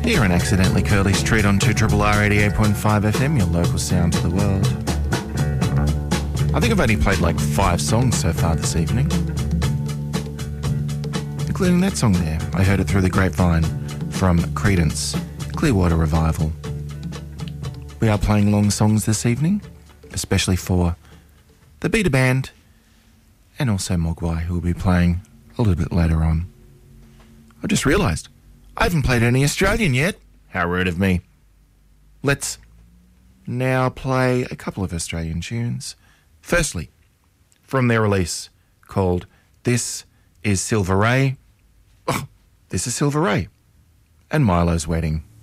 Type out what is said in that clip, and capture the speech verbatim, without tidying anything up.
Here on Accidentally Curly Street on two R R R eighty-eight point five F M, your local sound to the world. I think I've only played like five songs so far this evening, including that song there. I heard it through the grapevine from Creedence, Clearwater Revival. We are playing long songs this evening, especially for the Beta Band and also Mogwai, who will be playing a little bit later on. I just realised I haven't played any Australian yet. How rude of me. Let's now play a couple of Australian tunes. Firstly, from their release called This Is Silver Ray. Oh, this is Silver Ray and Milo's Wedding.